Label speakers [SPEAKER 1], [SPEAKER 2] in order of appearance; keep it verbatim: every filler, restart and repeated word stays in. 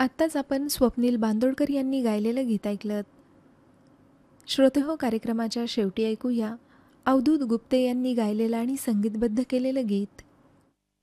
[SPEAKER 1] आत्ताच आपण स्वप्नील बांदोडकर यांनी गायलेलं गीत ऐकलं. श्रोतेहो, कार्यक्रमाच्या शेवटी ऐकूया अवधूत गुप्ते यांनी गायलेलं आणि संगीतबद्ध केलेलं गीत